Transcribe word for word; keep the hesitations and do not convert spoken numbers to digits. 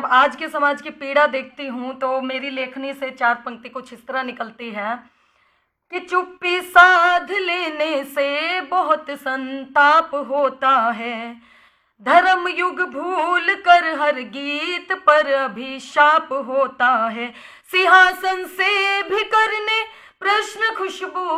जब आज के समाज की पीड़ा देखती हूँ तो मेरी लेखनी से चार पंक्ति कुछ इस तरह निकलती है कि चुप्पी साध लेने से बहुत संताप होता है, धर्म युग भूल कर हर गीत पर अभिशाप होता है, सिंहासन से भी करने प्रश्न खुशबू